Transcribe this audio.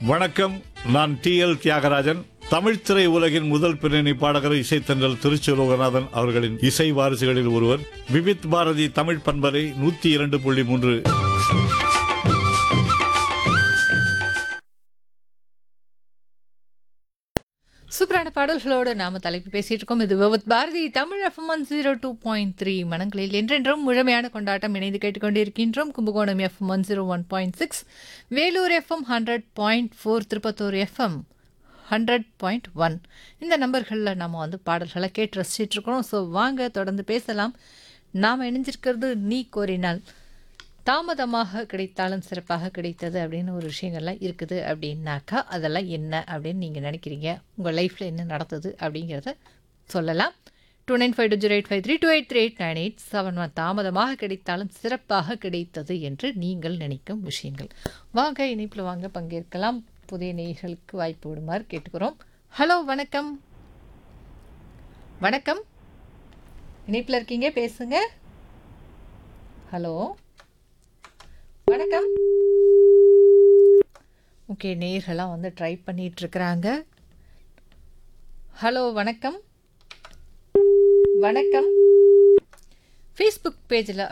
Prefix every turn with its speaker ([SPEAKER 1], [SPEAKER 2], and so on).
[SPEAKER 1] வணக்கம். நான் டி.எல். தியாகராஜன். தமிழ் திரை உலகின் முதல் பின்னணி பாடகர் இசைத்தன்றல் திருச்சி லோகநாதன் அவர்களின் இசை வாரிசுகளில் ஒருவர். விவித் பாரதி தமிழ் பண்பலை 102.3.
[SPEAKER 2] சூப்பரான பாடல்களோடு நாம தலைப்பு பேசிட்டு இருக்கோம். இது விவித் பாரதி தமிழ் எஃப்எம் 102.3 மனங்களில் என்றென்றும் முழுமையான கொண்டாட்டம் இணைந்து கேட்டுக்கொண்டிருக்கின்றோம். Kumbakonam FM 101.6, Vellore FM 100.4, Tirupattur FM 100.1. இந்த நம்பர்களில் நம்ம பாடல்களை கேட்டு ரசிச்சிட்டு இருக்கிறோம். ஸோ வாங்க தொடர்ந்து பேசலாம். நாம் இணைஞ்சிருக்கிறது நீ கோரினால் தாமதமாக கிடைத்தாலும் சிறப்பாக கிடைத்தது அப்படின்னு ஒரு விஷயங்கள்லாம் இருக்குது அப்படின்னாக்கா அதெல்லாம் என்ன அப்படின்னு நீங்கள் நினைக்கிறீங்க? உங்கள் லைஃப்பில் என்ன நடந்தது அப்படிங்கிறத சொல்லலாம். 29508532838987 தாமதமாக கிடைத்தாலும் சிறப்பாக கிடைத்தது என்று நீங்கள் நினைக்கும் விஷயங்கள். வாங்க இணைப்பில் வாங்க பங்கேற்கலாம். புதிய நேயர்களுக்கு வாய்ப்பு விடுமாறு கேட்டுக்கிறோம். ஹலோ, வணக்கம். வணக்கம், இணைப்பில் இருக்கீங்க, பேசுங்க. ஹலோ, வணக்கம். ஓகே, நேயர்களாம் ட்ரை பண்ணிட்டு இருக்கிறாங்க. ஹலோ, வணக்கம். வணக்கம். ஃபேஸ்புக் பேஜில்